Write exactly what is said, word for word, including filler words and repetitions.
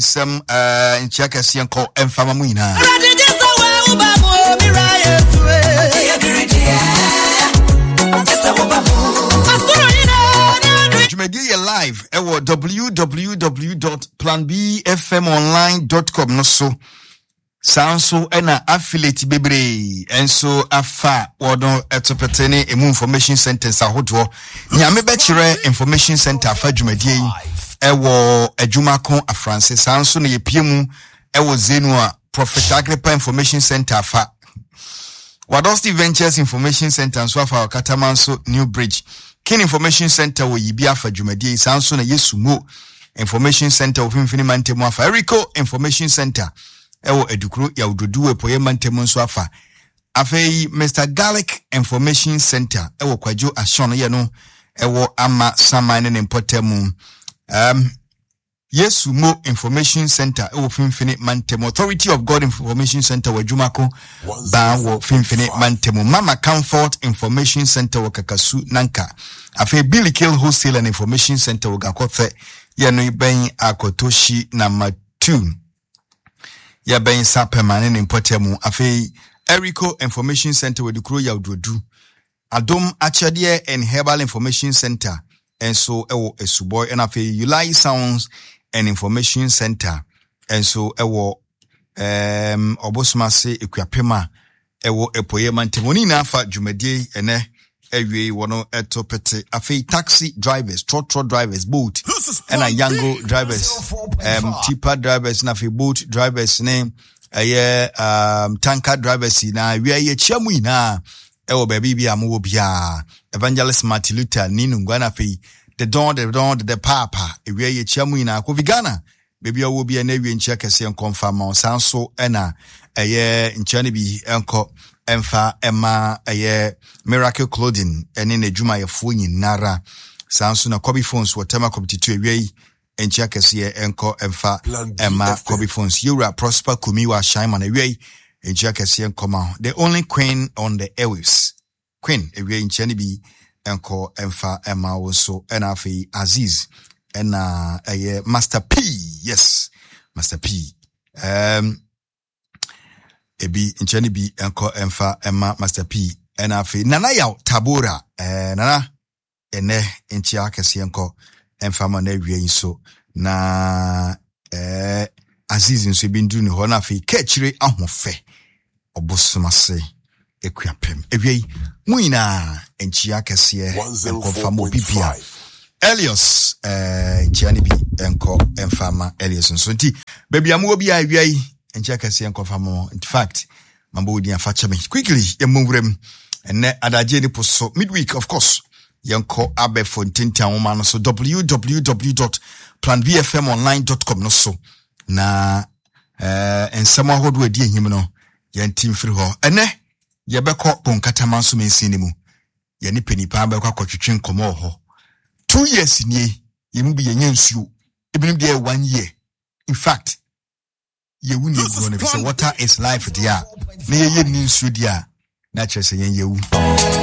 some uh in Chakasian call and Famamuina. Media live ewo w w w dot plan b f m online dot com no so sanso ena affiliate bebre enso afa wodon etopetene emu information center sahodo nyame be kire information center afa dwumadie yi ewo adwumakon afranse sanso na yepiemu ewo zenua Prophet Agrippa information center afa Wadosti Ventures information center so afa Katamanso New Bridge Kin Information Center wo yibia fa dwumadie sanso na Yesumo Information Center of Infini Mantemo afa Eriko Information Center ewo edukuru ya udodu epoye Mantemo nso afa afei Mister Garlic Information Center ewo kwajo ashon ye no ewo ama samane ne mpotemu um Yesumo Information Center ewo Finfini Mantemo Authority of God Information Center wa Jumako ba wo Finfini Mantemo Mama Comfort Information Center wa Kakasu Nanka afi Billy Kill Wholesale and Information Center wa Gakothe ya no ben akotoshi number two ya ben sa permanent importemu afi Eriko Information Center wa Dukuro ya Udodu Adom Achadie and Herbal Information Center and so ewo Esuboy and afi Ulai Sounds and Information Center and so ewo um obosmase ekuapema ewo epoye mantemoni na afa dwumadie ene ewie wono etopete afi taxi drivers trotro drivers boat and a yango drivers um tipa drivers na afi boat drivers name aye um tanker drivers na wie ye chiamu ina ewo baby bia mo bia Evangelist Martin Luther ninu ngwana afi the don the don the papa ewie ye chiamu ina ko vigana baby owo bia na ewie nchia kese confirm on sanso ena eye nchia bi enko emfa ema eye Miracle Clothing ene na dwuma yefo nyinara sanso na Kobe Phones whatever competitor ewie nchia kese enko emfa ema Kobe Phones Yura Prosper Kumiwa Shaiman ewie nchia kese enkoma the only queen on the airwaves queen ewie nchia bi enko emfa ema woso enafi Aziz ena eye Master P yes Master P um ebi nchani bi enko emfa ema Master P enafi Nana ya Tabora eh nana ene nchi akese enko emfa ma na wie nso na eh Aziz nso bi ndu ne ho na afi kachire ahofe obosomase ekuapem ewie muina enchi akese enko famo bibia Elios eh nchiani bi enko emfama Elios nso nti baby amu bi awiai enchi akese enko famo in fact mambo odi afacha me quickly emwurem enne adaje ni poso midweek of course yenko abe fontinta woma no so w w w dot plan b f m online dot com no so na eh ensema hodo adi ehim no yentim firi ho enne yebekọ bonkatama so mensini mu ye ni penipa abekọ akotwetwe nkomo ho two years ni yemu bi yenye nsuo ebinim de one year in fact ye wuni go no be say water is life dia na ye ye ni nsuo dia na kyerese yen yewu